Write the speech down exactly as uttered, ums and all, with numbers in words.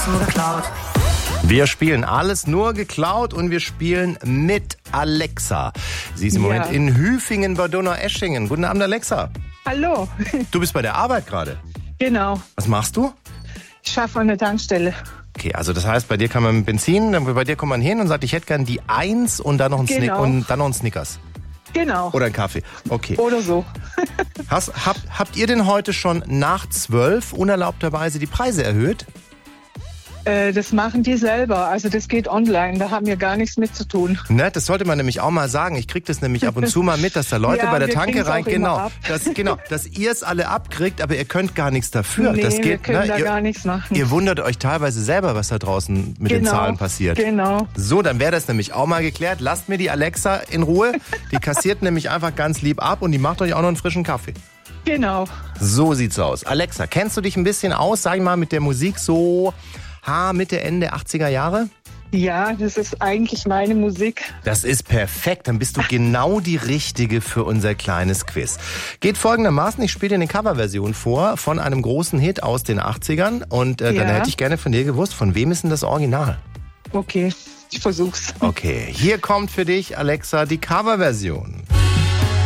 nur geklaut. Wir spielen alles nur geklaut und wir spielen mit Alexa. Sie ist im Ja. Moment in Hüfingen bei Donaueschingen. Guten Abend, Alexa. Hallo. Du bist bei der Arbeit gerade. Genau. Was machst du? Ich schaffe an der Tankstelle. Okay, also das heißt, bei dir kann man mit Benzin, dann bei dir kommt man hin und sagt, ich hätte gern die Eins und dann noch ein Snick Genau. und dann noch ein Snickers. Genau. Oder ein Kaffee. Okay. Oder so. Hast, habt, habt ihr denn heute schon nach zwölf unerlaubterweise die Preise erhöht? Äh, das machen die selber. Also das geht online. Da haben wir gar nichts mit zu tun. Ne, das sollte man nämlich auch mal sagen. Ich krieg das nämlich ab und zu mal mit, dass da Leute Ja, bei der wir Tanke kriegen's rein, auch immer genau, ab. dass, genau, dass ihr es alle abkriegt, aber ihr könnt gar nichts dafür. Nee, das wir geht, können ne, da ihr, gar nichts machen. Ihr wundert euch teilweise selber, was da draußen mit den Genau, Zahlen passiert. Genau. So, dann wäre das nämlich auch mal geklärt. Lasst mir die Alexa in Ruhe. Die kassiert nämlich einfach ganz lieb ab und die macht euch auch noch einen frischen Kaffee. Genau. So sieht's aus. Alexa, kennst du dich ein bisschen aus, sag ich mal, mit der Musik so ha, Mitte, Ende achtziger Jahre? Ja, das ist eigentlich meine Musik. Das ist perfekt, dann bist du genau die Richtige für unser kleines Quiz. Geht folgendermaßen, ich spiele dir eine Coverversion vor von einem großen Hit aus den achtzigern und äh, dann Ja. hätte ich gerne von dir gewusst, von wem ist denn das Original? Okay, ich versuch's. Okay, hier kommt für dich, Alexa, die Coverversion.